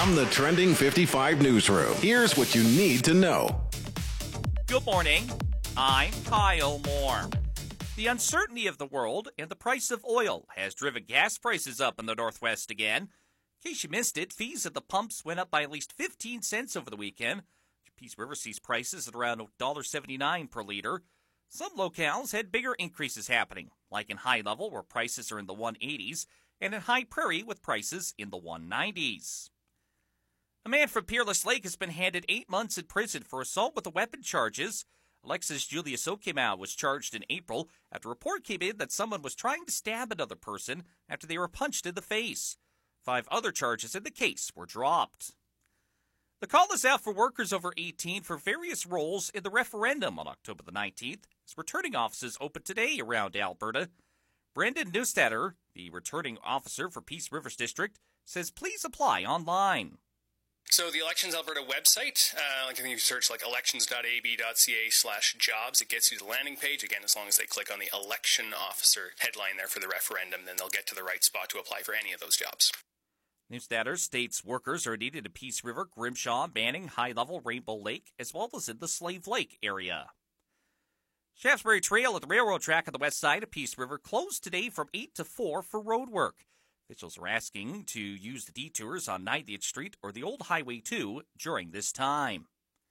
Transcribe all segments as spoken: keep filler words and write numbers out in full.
From the Trending fifty-five newsroom, here's what you need to know. Good morning. I'm Kyle Moore. The uncertainty of the world and the price of oil has driven gas prices up in the Northwest again. In case you missed it, fees at the pumps went up by at least fifteen cents over the weekend. Peace River sees prices at around one dollar seventy-nine per liter. Some locales had bigger increases happening, like in High Level, where prices are in the one eighties, and in High Prairie, with prices in the one nineties. A man from Peerless Lake has been handed eight months in prison for assault with a weapon charges. Alexis Julius Okemau was charged in April after a report came in that someone was trying to stab another person after they were punched in the face. Five other charges in the case were dropped. The call is out for workers over eighteen for various roles in the referendum on October the nineteenth, as returning offices open today around Alberta. Brendan Neustatter, the returning officer for Peace Rivers District, says please apply online. So the Elections Alberta website, uh, like if you search like elections.ab.ca slash jobs, it gets you to the landing page. Again, as long as they click on the election officer headline there for the referendum, then they'll get to the right spot to apply for any of those jobs. Neustatter states workers are needed in Peace River, Grimshaw, Banning, High Level, Rainbow Lake, as well as in the Slave Lake area. Shaftesbury Trail at the railroad track on the west side of Peace River closed today from eight to four for road work. Officials are asking to use the detours on ninetieth Street or the old Highway two during this time.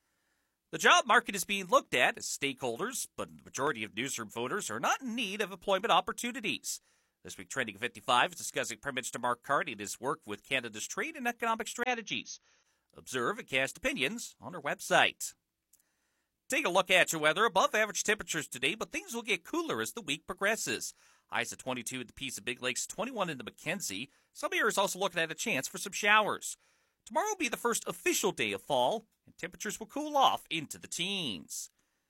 The job market is being looked at as stakeholders, but the majority of newsroom voters are not in need of employment opportunities. This week, Trending fifty-five is discussing Prime Minister Mark Carney and his work with Canada's trade and economic strategies. Observe and cast opinions on our website. Take a look at your weather. Above average temperatures today, but things will get cooler as the week progresses. Highs at twenty-two at the Peace of Big Lakes, twenty-one in the Mackenzie. Some areas also looking at a chance for some showers. Tomorrow will be the first official day of fall, and temperatures will cool off into the teens.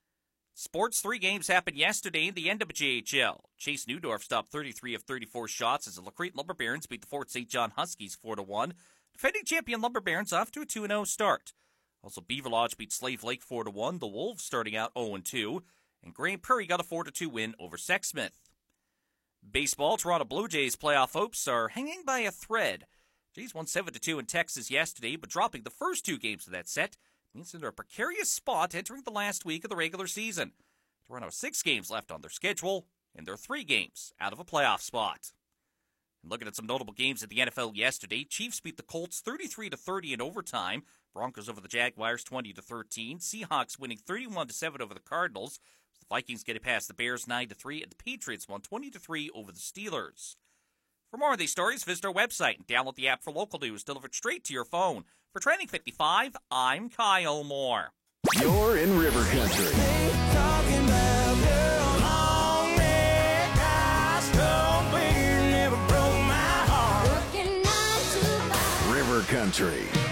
Sports, three games happened yesterday in the N W J H L. Chase Newdorf stopped thirty-three of thirty-four shots as the LaCrete Lumber Barons beat the Fort Saint John Huskies four to one. Defending champion Lumber Barons off to a two and oh start. Also, Beaver Lodge beat Slave Lake four to one. The Wolves starting out oh and two. And Grand Prairie got a four to two win over Sexsmith. Baseball, Toronto Blue Jays playoff hopes are hanging by a thread. Jays won seven to two in Texas yesterday, but dropping the first two games of that set means they're in a precarious spot entering the last week of the regular season. Toronto has six games left on their schedule, and they're three games out of a playoff spot. And looking at some notable games at the N F L yesterday, Chiefs beat the Colts thirty-three to thirty in overtime. Broncos over the Jaguars twenty to thirteen. Seahawks winning thirty-one to seven over the Cardinals. The Vikings getting past the Bears nine to three, and the Patriots won twenty to three over the Steelers. For more of these stories, visit our website and download the app for local news delivered straight to your phone. For Trending fifty-five, I'm Kyle Moore. You're in River Country. River Country.